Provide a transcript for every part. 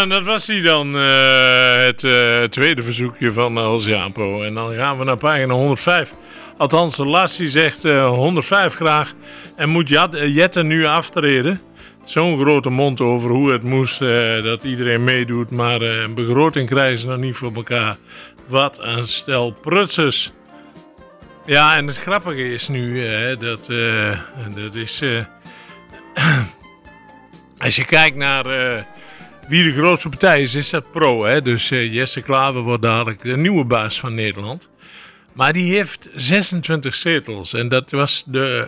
Ja, dat was hij dan. Het tweede verzoekje van Els Japo. En dan gaan we naar pagina 105. Althans, Lassie zegt 105 graag. En moet Jette nu aftreden? Zo'n grote mond over hoe het moest dat iedereen meedoet. Maar een begroting krijgen ze nog niet voor elkaar. Wat een stel prutsers. Ja, en het grappige is nu dat is... als je kijkt naar wie de grootste partij is dat Pro. Hè? Dus Jesse Klaver wordt dadelijk de nieuwe baas van Nederland. Maar die heeft 26 zetels. En dat was de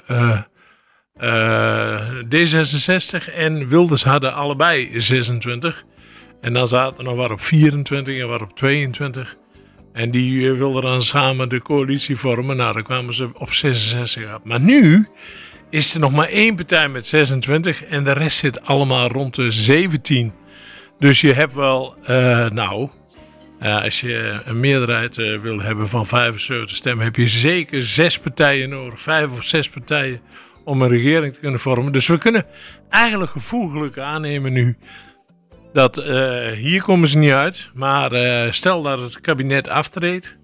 D66 en Wilders hadden allebei 26. En dan zaten er nog wat op 24 en wat op 22. En die wilden dan samen de coalitie vormen. Nou, dan kwamen ze op 66 af. Maar nu is er nog maar één partij met 26 en de rest zit allemaal rond de 17. Dus je hebt wel, als je een meerderheid wil hebben van 75 stemmen, heb je zeker 6 partijen nodig, 5 of 6 partijen, om een regering te kunnen vormen. Dus we kunnen eigenlijk gevoeglijk aannemen nu dat hier komen ze niet uit. Maar stel dat het kabinet aftreedt,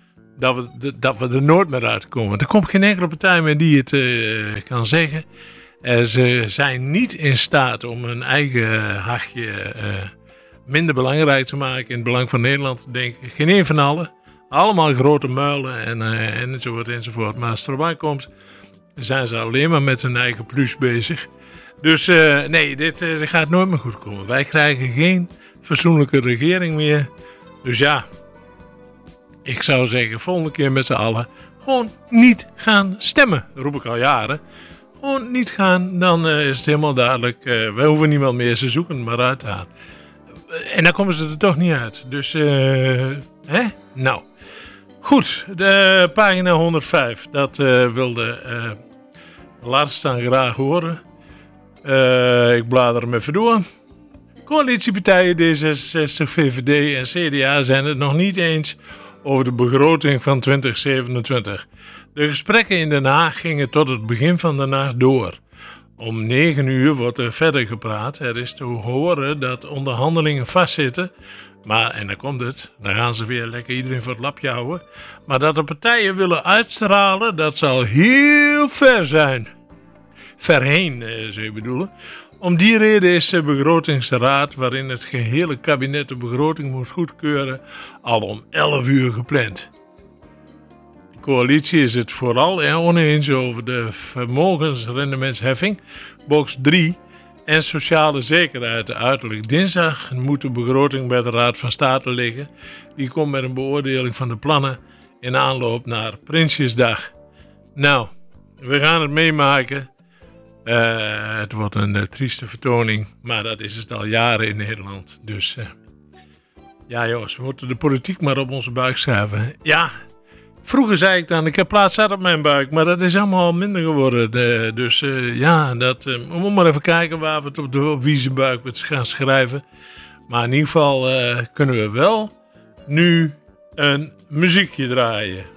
dat we er nooit meer uitkomen. Er komt geen enkele partij meer die het kan zeggen. Ze zijn niet in staat om hun eigen hachje minder belangrijk te maken in het belang van Nederland te denken. Geen één van allen. Allemaal grote muilen enzovoort enzovoort. Maar als het erop aankomt, zijn ze alleen maar met hun eigen plus bezig. Dus nee, dit gaat nooit meer goed komen. Wij krijgen geen fatsoenlijke regering meer. Dus ja, ik zou zeggen, volgende keer met z'n allen gewoon niet gaan stemmen. Dat roep ik al jaren. Gewoon niet gaan, dan is het helemaal duidelijk. Wij hoeven niemand meer, ze zoeken maar uit aan. En dan komen ze er toch niet uit. Dus, hè? Nou. Goed, de pagina 105. Dat wilde laatst dan graag horen. Ik blader hem even door. Coalitiepartijen D66, VVD en CDA zijn het nog niet eens over de begroting van 2027. De gesprekken in Den Haag gingen tot het begin van de nacht door. Om 9 uur wordt er verder gepraat. Er is te horen dat onderhandelingen vastzitten. Maar, en dan komt het, dan gaan ze weer lekker iedereen voor het lapje houden. Maar dat de partijen willen uitstralen, dat zal heel ver zijn. Ver heen, zou je bedoelen. Om die reden is de begrotingsraad, waarin het gehele kabinet de begroting moet goedkeuren, al om 11 uur gepland. De coalitie is het vooral oneens over de vermogensrendementsheffing, box 3, en sociale zekerheid. Uiterlijk dinsdag moet de begroting bij de Raad van State liggen. Die komt met een beoordeling van de plannen in aanloop naar Prinsjesdag. Nou, we gaan het meemaken. Het wordt een trieste vertoning, maar dat is het al jaren in Nederland. Dus ja jongens, we moeten de politiek maar op onze buik schuiven. Ja, vroeger zei ik dan, ik heb plaats zat op mijn buik, maar dat is allemaal minder geworden. Dus we moeten maar even kijken waar we het op wie zijn buik gaan schrijven. Maar in ieder geval kunnen we wel nu een muziekje draaien.